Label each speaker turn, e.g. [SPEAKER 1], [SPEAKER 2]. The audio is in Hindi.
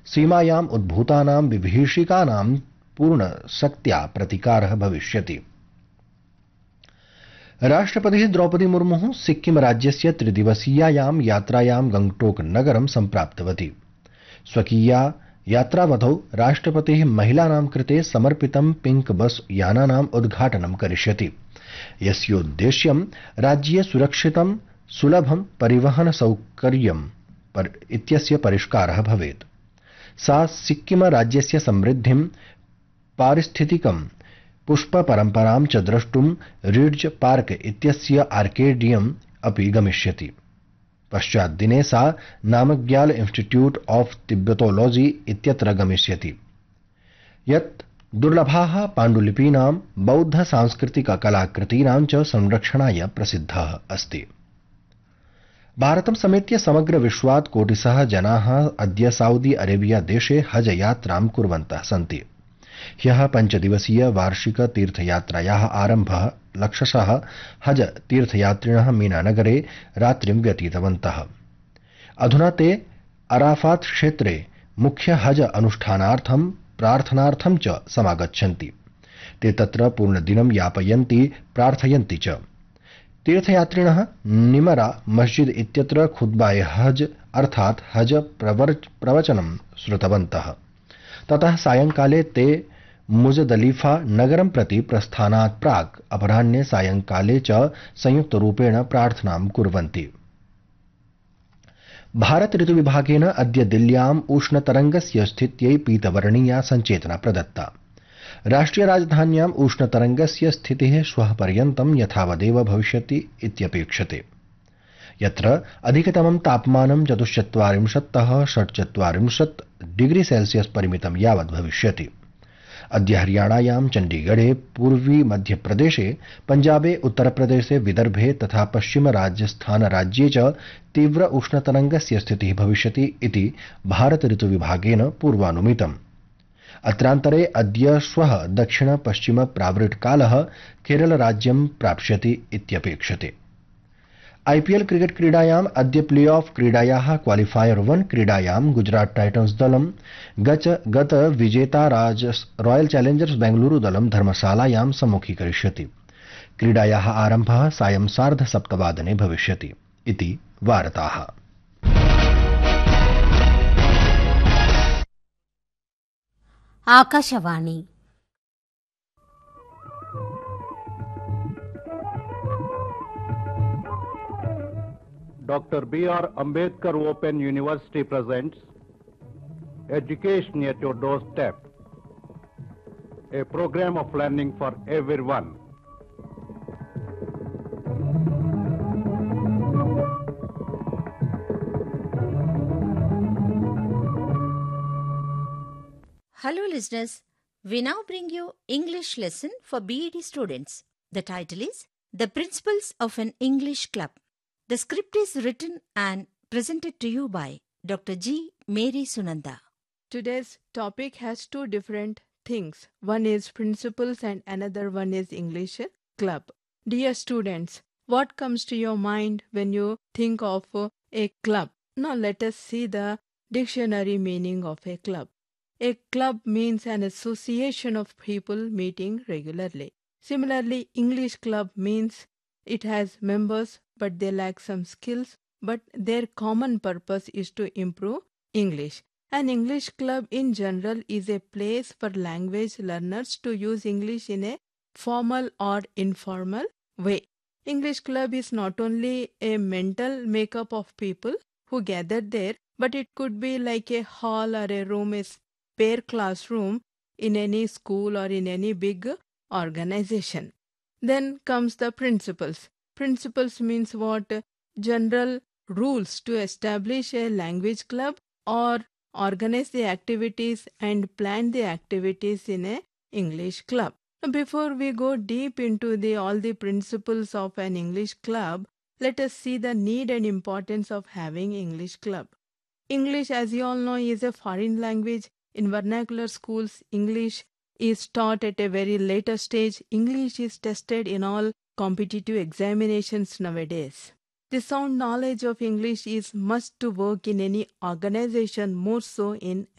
[SPEAKER 1] सीमायाम् उद्भूतानां विभीषिकानां पूर्णशक्त्या प्रतिकारः भविष्यति। राष्ट्रपतिः द्रौपदी मुर्मुः सिक्किम राज्यस्य त्रिदिवसीयायां यात्रायां गंगटोक नगरं सम्प्राप्तवती। स्वकीया यात्रावधौ राष्ट्रपतिः महिलानां कृते समर्पितं पिंक बस यानानाम् उद्घाटनं करिष्यति, यस्योद्देश्यं राज्ये सुरक्षितं सुलभं परिवहन सौकर्यम् इत्यस्य परिष्कारः भवेत्। सा सिक्किम राज्यस्य समृद्धिं पारिस्थितिकं पुष्प परम्परां च द्रष्टुं रिड्ज पार्क इत्यस्य आर्केडियम् अपि गमिष्यति। पश्चाद्दिने सा नामग्याल इंस्टीट्यूट ऑफ तिब्बतोलॉजी इत्यत्र गमिष्यति, यत् दुर्लभाः पाण्डुलिपीनां बौद्ध सांस्कृतिक कलाकृतीनां च संरक्षणाय प्रसिद्धः अस्ति। भारतं समेत्य समग्र विश्वात् कोटिशः जनाः अद्य सऊदी अरेबिया देशे हज यात्रां कुर्वन्तः सन्ति। ह्यः 5 दिवसीय वार्षिक तीर्थयात्रायाः आरम्भः लक्षशः हज तीर्थयात्रिणः मीना नगरे रात्रिं व्यतीतवन्तः। अधुना ते अराफात क्षेत्रे मुख्य हज अनुष्ठानार्थं प्रार्थनार्थं च समागच्छन्ति। ते तत्र पूर्णदिनं यापयन्ति, प्रार्थयन्ति च। तीर्थयात्रिणः निमरा मस्जिद इत्यत्र खुतबाए हज अर्थात् हज प्रवचनं श्रुतवन्तः। ततः सायंकाले ते मुजदलिफा नगरं प्रति प्रस्थानात् प्राक् अपराह्ने सायंकाले च संयुक्तरूपेण प्रार्थनां कुर्वन्ति। भारत ऋतुविभागेन अद्य दिल्ल्याम् उष्णतरंगस्य स्थित्यै पीतवर्णीया सञ्चेतना प्रदत्ता। राष्ट्रिय राजधान्याम् उष्णतरंगस्य स्थितिः श्वः पर्यन्तं यथावदेव भविष्यति इत्यपेक्षते, यत्र अधिकतमं तापमानं 44तः 46 डिग्री सेल्सियस परिमितं यावत् भविष्यति। अद्य हरियाणायां चण्डीगढे, पूर्वी मध्यप्रदेशे, पञ्जाबे, उत्तरप्रदेशे, विदर्भे तथा पश्चिम राजस्थान राज्ये च तीव्र उष्णतरंगस्य स्थितिः भविष्यति इति भारत ऋतुविभागेन पूर्वानुमितम्। अत्रान्तरे अद्य श्वः दक्षिण पश्चिम प्रावृट्कालः केरलराज्यं प्राप्स्यति इत्यपेक्षते। आईपीएल क्रिकेट क्रीडायाम् अद्य प्ले ऑफ क्रीडायाः क्वालिफायर 1 क्रीडायां गुजरात टाइटन्स दलं गत विजेता रॉयल चैलेंजर्स बेंगलुरु दलं धर्मशालायां सम्मुखीकरिष्यति। क्रीडायाः आरम्भः सायं 7:30 भविष्यति इति वार्ताः।
[SPEAKER 2] Akashvani
[SPEAKER 3] Dr. B.R. Ambedkar Open University presents Education at Your Doorstep, a program of learning for everyone.
[SPEAKER 2] Hello listeners, we now bring you English lesson for BEd students. The title is The Principles of an English Club. The script is written and presented to you by Dr. G. Mary Sunanda.
[SPEAKER 4] Today's topic has two different things. One is principles and another one is English club. Dear students, what comes to your mind when you think of a club? Now let us see the dictionary meaning of a club. A club means an association of people meeting regularly. Similarly, English club means it has members but they lack some skills, but their common purpose is to improve English. An English club in general is a place for language learners to use English in a formal or informal way. English club is not only a mental makeup of people who gather there, but it could be like a hall or a room, a spare classroom in any school or in any big organization. Then comes the principles. Principles means what? General rules to establish a language club or organize the activities and plan the activities in a English club. Before we go deep into all the principles of an English club, let us see the need and importance of having English club. English, as you all know, is a foreign language. In vernacular schools, English is taught at a very later stage. English is tested in all competitive examinations nowadays. The sound knowledge of English is must to work in any organization, more so in